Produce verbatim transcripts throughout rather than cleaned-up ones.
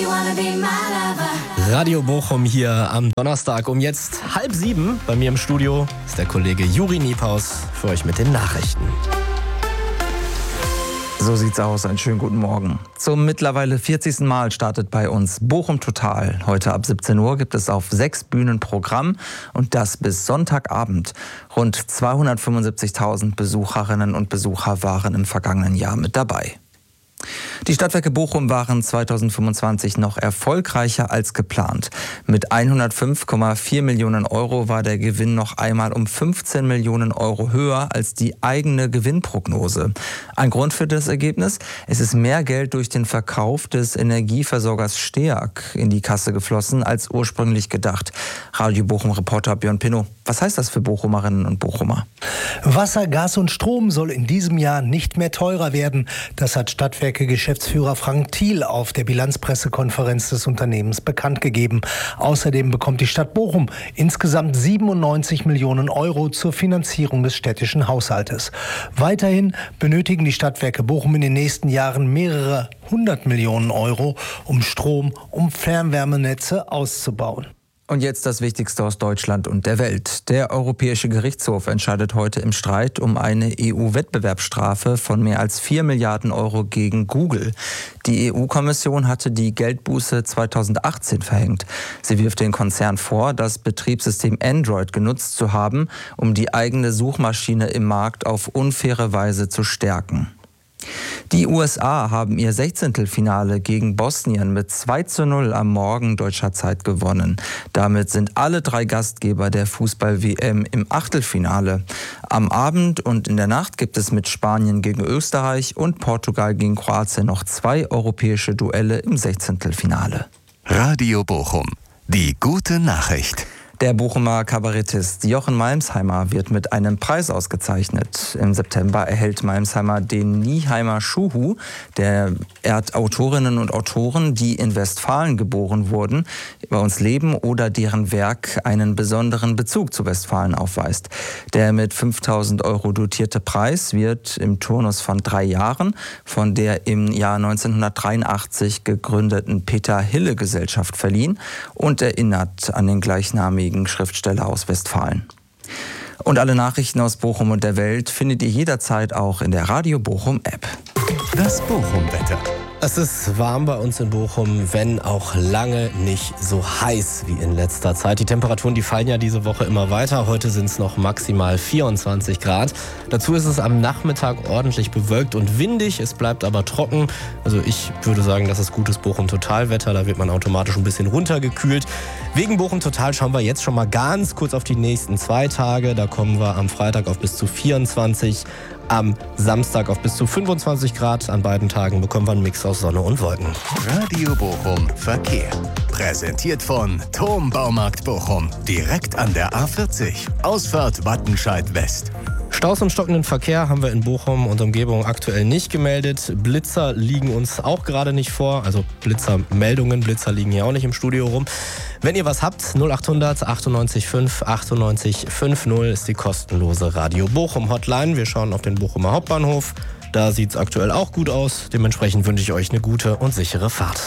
Radio Bochum hier am Donnerstag um jetzt halb sieben. Bei mir im Studio ist der Kollege Juri Niepaus für euch mit den Nachrichten. So sieht's aus. Einen schönen guten Morgen. Zum mittlerweile vierzigsten Mal startet bei uns Bochum Total. Heute ab siebzehn Uhr gibt es auf sechs Bühnen Programm und das bis Sonntagabend. Rund zweihundertfünfundsiebzigtausend Besucherinnen und Besucher waren im vergangenen Jahr mit dabei. Die Stadtwerke Bochum waren zweitausendfünfundzwanzig noch erfolgreicher als geplant. Mit hundertfünf Komma vier Millionen Euro war der Gewinn noch einmal um fünfzehn Millionen Euro höher als die eigene Gewinnprognose. Ein Grund für das Ergebnis? Es ist mehr Geld durch den Verkauf des Energieversorgers Steag in die Kasse geflossen als ursprünglich gedacht. Radio Bochum-Reporter Björn Pinnow. Was heißt das für Bochumerinnen und Bochumer? Wasser, Gas und Strom soll in diesem Jahr nicht mehr teurer werden. Das hat Stadtwerke-Geschäftsführer Frank Thiel auf der Bilanzpressekonferenz des Unternehmens bekannt gegeben. Außerdem bekommt die Stadt Bochum insgesamt siebenundneunzig Millionen Euro zur Finanzierung des städtischen Haushaltes. Weiterhin benötigen die Stadtwerke Bochum in den nächsten Jahren mehrere hundert Millionen Euro, um Strom, um Fernwärmenetze auszubauen. Und jetzt das Wichtigste aus Deutschland und der Welt. Der Europäische Gerichtshof entscheidet heute im Streit um eine E U-Wettbewerbsstrafe von mehr als vier Milliarden Euro gegen Google. Die E U-Kommission hatte die Geldbuße zweitausendachtzehn verhängt. Sie wirft den Konzern vor, das Betriebssystem Android genutzt zu haben, um die eigene Suchmaschine im Markt auf unfaire Weise zu stärken. Die U S A haben ihr Sechzehntelfinale gegen Bosnien mit zwei zu null am Morgen deutscher Zeit gewonnen. Damit sind alle drei Gastgeber der Fußball-W M im Achtelfinale. Am Abend und in der Nacht gibt es mit Spanien gegen Österreich und Portugal gegen Kroatien noch zwei europäische Duelle im Sechzehntelfinale. Radio Bochum, die gute Nachricht. Der Bochumer Kabarettist Jochen Malmsheimer wird mit einem Preis ausgezeichnet. Im September erhält Malmsheimer den Nieheimer Schuhu, der ehrt Autorinnen und Autoren, die in Westfalen geboren wurden, bei uns leben oder deren Werk einen besonderen Bezug zu Westfalen aufweist. Der mit fünftausend Euro dotierte Preis wird im Turnus von drei Jahren von der im Jahr neunzehnhundertdreiundachtzig gegründeten Peter-Hille-Gesellschaft verliehen und erinnert an den gleichnamigen Schriftsteller aus Westfalen. Und alle Nachrichten aus Bochum und der Welt findet ihr jederzeit auch in der Radio Bochum App. Das Bochum-Wetter. Es ist warm bei uns in Bochum, wenn auch lange nicht so heiß wie in letzter Zeit. Die Temperaturen, die fallen ja diese Woche immer weiter. Heute sind es noch maximal vierundzwanzig Grad. Dazu ist es am Nachmittag ordentlich bewölkt und windig. Es bleibt aber trocken. Also ich würde sagen, das ist gutes Bochum-Total-Wetter. Da wird man automatisch ein bisschen runtergekühlt. Wegen Bochum-Total schauen wir jetzt schon mal ganz kurz auf die nächsten zwei Tage. Da kommen wir am Freitag auf bis zu vierundzwanzig, am Samstag auf bis zu fünfundzwanzig Grad. An beiden Tagen bekommen wir einen Mix aus Sonne und Wolken. Radio Bochum Verkehr. Präsentiert von Thom Baumarkt Bochum. Direkt an der A vierzig. Ausfahrt Wattenscheid West. Staus und stockenden Verkehr haben wir in Bochum und Umgebung aktuell nicht gemeldet. Blitzer liegen uns auch gerade nicht vor. Also Blitzermeldungen, Blitzer liegen hier auch nicht im Studio rum. Wenn ihr was habt, null achthundert achtundneunzig fünf achtundneunzig fünfzig ist die kostenlose Radio Bochum Hotline. Wir schauen auf den Bochumer Hauptbahnhof. Da sieht es aktuell auch gut aus. Dementsprechend wünsche ich euch eine gute und sichere Fahrt.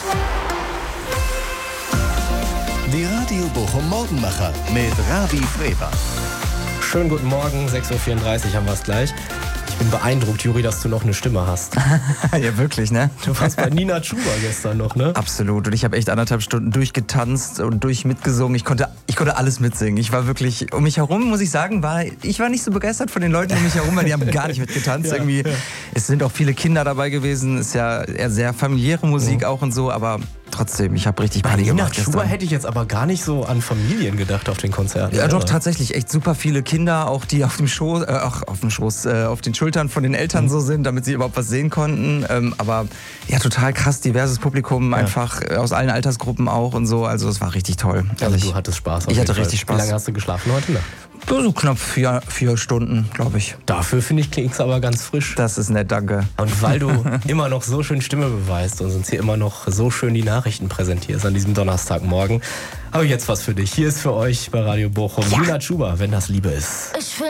Die Radio Bochum Morgenmacher mit Ravi Freber. Schönen guten Morgen, sechs Uhr vierunddreißig haben wir es gleich. Ich bin beeindruckt, Juri, dass du noch eine Stimme hast. Ja, wirklich, ne? Du warst bei Nina Chuba gestern noch, ne? Absolut. Und ich habe echt anderthalb Stunden durchgetanzt und durch mitgesungen. Ich konnte, ich konnte alles mitsingen. Ich war wirklich, um mich herum, muss ich sagen, war, ich war nicht so begeistert von den Leuten um mich herum, weil die haben gar nicht mitgetanzt. Ja, irgendwie. Ja. Es sind auch viele Kinder dabei gewesen. Ist ja eher sehr familiäre Musik mhm. auch und so, aber trotzdem, ich habe richtig Party gemacht. Bei Nina Chuba hätte ich jetzt aber gar nicht so an Familien gedacht auf den Konzerten. Ja, doch, tatsächlich. Echt super viele Kinder, auch die auf dem Schoß, äh, auch auf dem Schoß, äh, auf den Schultern von den Eltern mhm. so sind, damit sie überhaupt was sehen konnten. Ähm, aber ja, total krass, diverses Publikum, ja. einfach aus allen Altersgruppen auch und so. Also es war richtig toll. Also du hattest Spaß. Ich hatte richtig Spaß. Wie lange hast du geschlafen heute Nacht? So knapp vier, vier Stunden, glaube ich. Dafür, finde ich, klingt es aber ganz frisch. Das ist nett, danke. Und weil du immer noch so schön Stimme beweist und uns hier immer noch so schön die Nachrichten präsentierst an diesem Donnerstagmorgen, habe ich jetzt was für dich. Hier ist für euch bei Radio Bochum ja. Nina Chuba, wenn das Liebe ist. Ich